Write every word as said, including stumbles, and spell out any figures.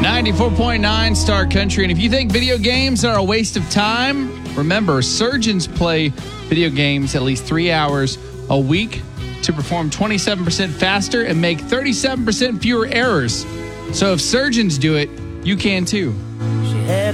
ninety-four point nine Star Country. And if you think video games are a waste of time, remember, surgeons play video games at least three hours a week to perform twenty-seven percent faster and make thirty-seven percent fewer errors. So if surgeons do it, you can too.